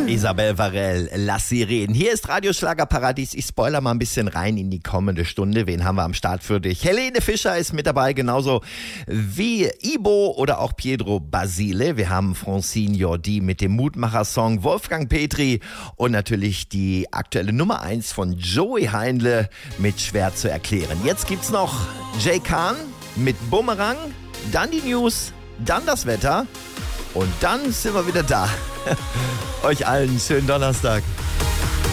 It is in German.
Isabel Varell, Lass sie reden. Hier ist Radio Schlagerparadies. Ich spoiler mal ein bisschen rein in die kommende Stunde. Wen haben wir am Start für dich? Helene Fischer ist mit dabei, genauso wie Ibo oder auch Pietro Basile. Wir haben Francine Jordi mit dem Mutmacher-Song, Wolfgang Petri und natürlich die aktuelle Nummer 1 von Joey Heinle mit Schwer zu erklären. Jetzt gibt's noch Jay Khan mit Bumerang, dann die News, dann das Wetter und dann sind wir wieder da. Euch allen schönen Donnerstag.